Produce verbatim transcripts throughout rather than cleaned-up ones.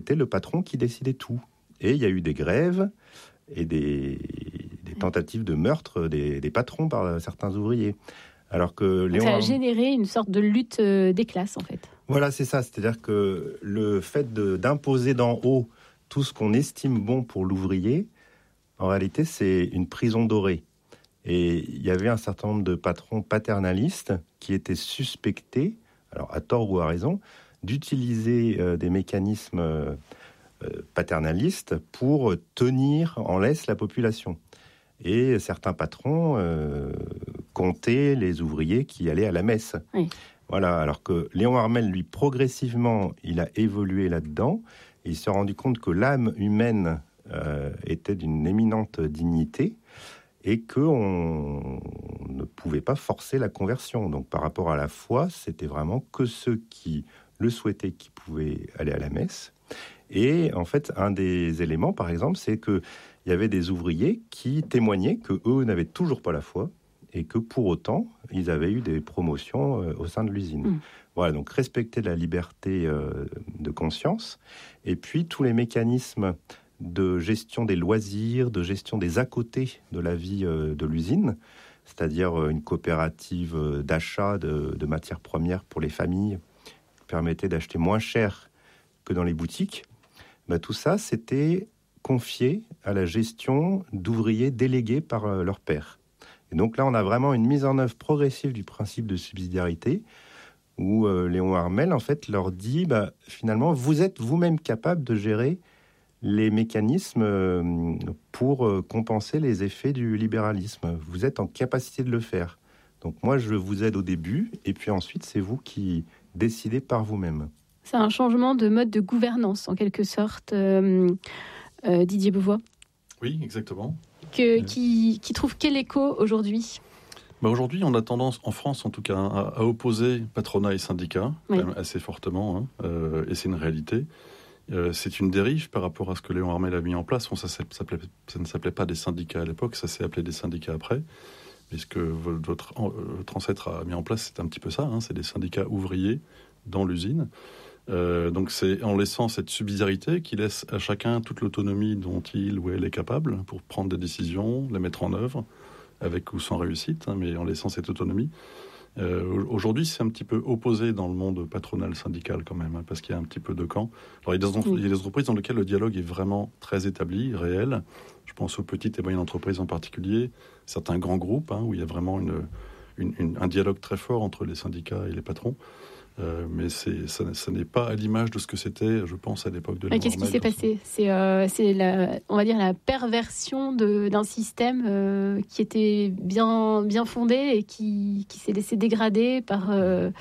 C'était le patron qui décidait tout. Et il y a eu des grèves et des, des tentatives de meurtre des, des patrons par certains ouvriers. Alors que Léon ça a généré une sorte de lutte des classes, en fait. Voilà, c'est ça. C'est-à-dire que le fait de, d'imposer d'en haut tout ce qu'on estime bon pour l'ouvrier, en réalité, c'est une prison dorée. Et il y avait un certain nombre de patrons paternalistes qui étaient suspectés, alors à tort ou à raison, d'utiliser euh, des mécanismes euh, paternalistes pour tenir en laisse la population. Et certains patrons euh, comptaient les ouvriers qui allaient à la messe. Oui. Voilà, alors que Léon Harmel, lui, progressivement, il a évolué là-dedans. Et il s'est rendu compte que l'âme humaine euh, était d'une éminente dignité et qu'on ne pouvait pas forcer la conversion. Donc par rapport à la foi, c'était vraiment que ceux qui le souhaitaient qui pouvaient aller à la messe. Et en fait, un des éléments, par exemple, c'est qu'il y avait des ouvriers qui témoignaient qu'eux n'avaient toujours pas la foi et que pour autant, ils avaient eu des promotions euh, au sein de l'usine. Mmh. Voilà, donc respecter la liberté euh, de conscience. Et puis tous les mécanismes de gestion des loisirs, de gestion des à-côtés de la vie euh, de l'usine, c'est-à-dire une coopérative d'achat de, de matières premières pour les familles, qui permettait d'acheter moins cher que dans les boutiques. Ben, tout ça, c'était confié à la gestion d'ouvriers délégués par euh, leur père. Et donc là, on a vraiment une mise en œuvre progressive du principe de subsidiarité, où euh, Léon Harmel, en fait, leur dit, bah, finalement, vous êtes vous-même capable de gérer les mécanismes euh, pour euh, compenser les effets du libéralisme. Vous êtes en capacité de le faire. Donc moi, je vous aide au début, et puis ensuite, c'est vous qui décidez par vous-même. C'est un changement de mode de gouvernance, en quelque sorte, euh, euh, Didier Beauvois. Oui, exactement. Que, oui. Qui, qui trouve quel écho aujourd'hui ? Bah aujourd'hui, on a tendance, en France en tout cas, à, à opposer patronat et syndicats, oui. quand même assez fortement, hein, euh, et c'est une réalité. Euh, c'est une dérive par rapport à ce que Léon Harmel a mis en place. Bon, ça, ça, ça ne s'appelait pas des syndicats à l'époque, ça s'est appelé des syndicats après. Mais ce que votre, votre ancêtre a mis en place, c'est un petit peu ça, hein, c'est des syndicats ouvriers dans l'usine. Euh, donc c'est en laissant cette subsidiarité qui laisse à chacun toute l'autonomie dont il ou elle est capable pour prendre des décisions, les mettre en œuvre, avec ou sans réussite, hein, mais en laissant cette autonomie. Euh, aujourd'hui, c'est un petit peu opposé dans le monde patronal syndical quand même, hein, parce qu'il y a un petit peu de camp. Alors, il y a des, entre- il y a des entreprises dans lesquelles le dialogue est vraiment très établi, réel. Je pense aux petites et moyennes entreprises en particulier, certains grands groupes, hein, où il y a vraiment une, une, une, un dialogue très fort entre les syndicats et les patrons. Euh, mais c'est, ça, ça n'est pas à l'image de ce que c'était, je pense, à l'époque de Léon Harmel. Qu'est-ce qui s'est passé ? C'est, euh, c'est la, on va dire la perversion de, d'un système euh, qui était bien, bien fondé et qui, qui s'est laissé dégrader par, euh,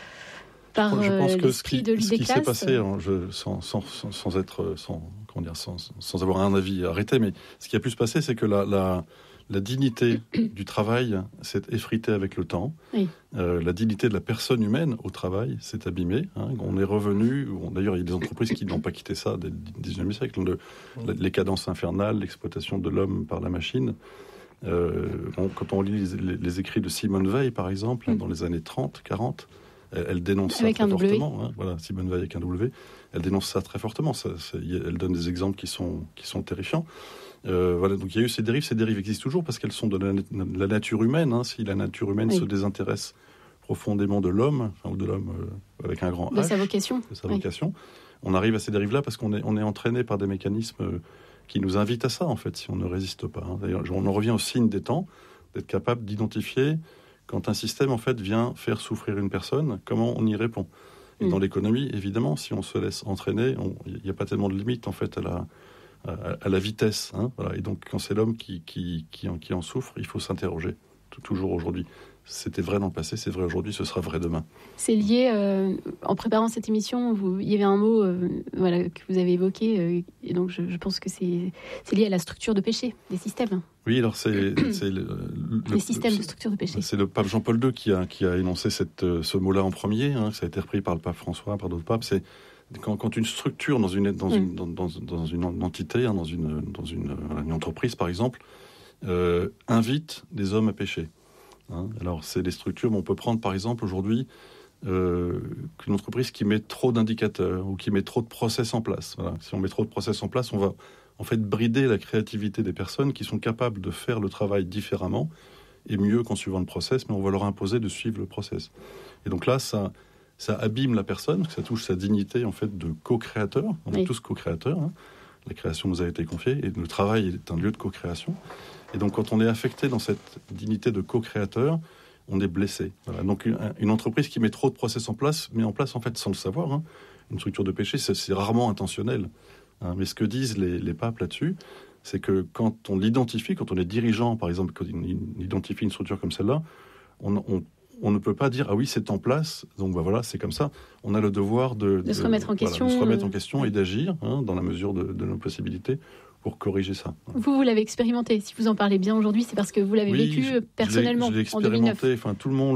par je pense euh, que l'esprit ce qui, de l'idée ce qui classe. s'est passé, hein, je, sans, sans, sans, sans être, sans, comment dire, sans, sans avoir un avis arrêté, mais ce qui a pu se passer, c'est que la, la La dignité du travail s'est effritée avec le temps. Oui. Euh, la dignité de la personne humaine au travail s'est abîmée. Hein. On est revenu... On, d'ailleurs, il y a des entreprises qui n'ont pas quitté ça dès le dix-neuvième siècle. Le, la, les cadences infernales, l'exploitation de l'homme par la machine. Euh, on, quand on lit les, les écrits de Simone Veil, par exemple, mm. hein, dans les années trente, quarante, elle, elle dénonce avec ça très fortement. Hein. Voilà, Simone Veil avec un W. Elle dénonce ça très fortement. Ça, ça, elle donne des exemples qui sont, qui sont terrifiants. Euh, voilà, donc il y a eu ces dérives. Ces dérives existent toujours parce qu'elles sont de la, de la nature humaine. Hein. Si la nature humaine oui. se désintéresse profondément de l'homme, enfin, ou de l'homme euh, avec un grand H, de sa vocation, de sa oui. vocation, on arrive à ces dérives-là parce qu'on est, on est entraîné par des mécanismes euh, qui nous invitent à ça, en fait, si on ne résiste pas. Hein. D'ailleurs, on en revient au signe des temps, d'être capable d'identifier quand un système, en fait, vient faire souffrir une personne, comment on y répond. Et mmh. dans l'économie, évidemment, si on se laisse entraîner, il n'y a pas tellement de limite, en fait, à la... À, à la vitesse, hein, voilà. Et donc quand c'est l'homme qui, qui, qui, en, qui en souffre, il faut s'interroger, tout, toujours aujourd'hui. C'était vrai dans le passé, c'est vrai aujourd'hui, ce sera vrai demain. C'est lié, euh, en préparant cette émission, vous, il y avait un mot euh, voilà, que vous avez évoqué, euh, et donc je, je pense que c'est, c'est lié à la structure de péché des systèmes. Oui, alors c'est... c'est le, le, Les systèmes le, de structure de péché. C'est le pape Jean-Paul deux qui a, qui a énoncé cette, ce mot-là en premier, hein, ça a été repris par le pape François, par d'autres papes, c'est Quand, quand une structure dans une, dans une, dans, dans, dans une entité, hein, dans, une, dans une, une entreprise par exemple, euh, invite des hommes à pécher. Hein. Alors c'est des structures, on peut prendre par exemple aujourd'hui euh, qu'une entreprise qui met trop d'indicateurs ou qui met trop de process en place. Voilà. Si on met trop de process en place, on va en fait brider la créativité des personnes qui sont capables de faire le travail différemment et mieux qu'en suivant le process, mais on va leur imposer de suivre le process. Et donc là, ça, ça abîme la personne, parce que ça touche sa dignité en fait de co-créateur. On oui. est tous co-créateurs. Hein. La création nous a été confiée et le travail est un lieu de co-création. Et donc quand on est affecté dans cette dignité de co-créateur, on est blessé. Voilà. Donc une, une entreprise qui met trop de process en place, met en place en fait sans le savoir, hein, une structure de péché, c'est, c'est rarement intentionnel. Hein. Mais ce que disent les, les papes là-dessus, c'est que quand on l'identifie, quand on est dirigeant, par exemple, quand on identifie une structure comme celle-là, on, on, on ne peut pas dire « ah oui, c'est en place, donc bah voilà, c'est comme ça ». On a le devoir de, de, de se remettre en voilà, question, de se remettre en question euh... et d'agir hein, dans la mesure de, de nos possibilités pour corriger ça. Vous, vous l'avez expérimenté. Si vous en parlez bien aujourd'hui, c'est parce que vous l'avez oui, vécu je, personnellement je l'ai, je l'ai en deux mille neuf. Enfin, tout le monde